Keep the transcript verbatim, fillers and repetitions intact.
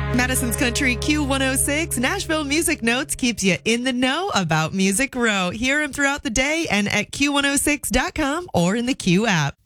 Madison's Country Q one oh six, Nashville Music Notes keeps you in the know about Music Row. Hear him throughout the day and at Q one oh six dot com or in the Q app.